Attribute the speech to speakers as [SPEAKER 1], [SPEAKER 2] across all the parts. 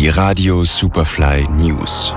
[SPEAKER 1] Die Radio Superfly News.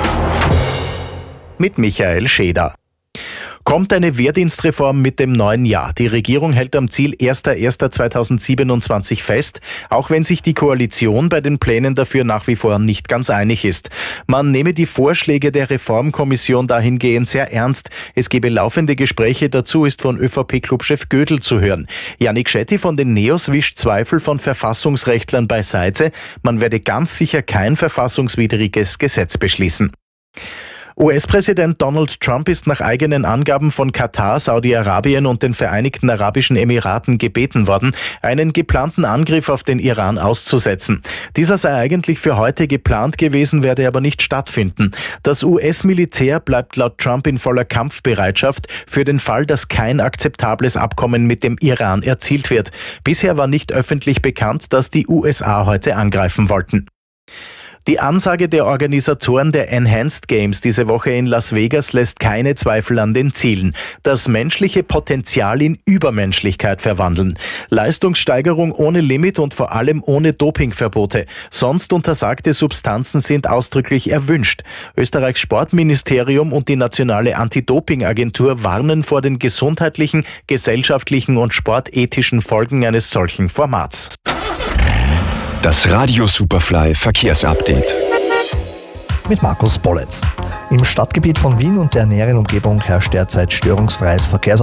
[SPEAKER 2] Mit Michael Scheder. Kommt eine Wehrdienstreform mit dem neuen Jahr. Die Regierung hält am Ziel 1.1.2027 fest, auch wenn sich die Koalition bei den Plänen dafür nach wie vor nicht ganz einig ist. Man nehme die Vorschläge der Reformkommission dahingehend sehr ernst. Es gebe laufende Gespräche dazu, ist von ÖVP-Clubchef Gödel zu hören. Yannick Schetti von den Neos wischt Zweifel von Verfassungsrechtlern beiseite. Man werde ganz sicher kein verfassungswidriges Gesetz beschließen. US-Präsident Donald Trump ist nach eigenen Angaben von Katar, Saudi-Arabien und den Vereinigten Arabischen Emiraten gebeten worden, einen geplanten Angriff auf den Iran auszusetzen. Dieser sei eigentlich für heute geplant gewesen, werde aber nicht stattfinden. Das US-Militär bleibt laut Trump in voller Kampfbereitschaft für den Fall, dass kein akzeptables Abkommen mit dem Iran erzielt wird. Bisher war nicht öffentlich bekannt, dass die USA heute angreifen wollten. Die Ansage der Organisatoren der Enhanced Games diese Woche in Las Vegas lässt keine Zweifel an den Zielen. Das menschliche Potenzial in Übermenschlichkeit verwandeln. Leistungssteigerung ohne Limit und vor allem ohne Dopingverbote. Sonst untersagte Substanzen sind ausdrücklich erwünscht. Österreichs Sportministerium und die nationale Anti-Doping-Agentur warnen vor den gesundheitlichen, gesellschaftlichen und sportethischen Folgen eines solchen Formats.
[SPEAKER 1] Das Radio Superfly Verkehrsupdate.
[SPEAKER 3] Mit Markus Bolletz. Im Stadtgebiet von Wien und der näheren Umgebung herrscht derzeit störungsfreies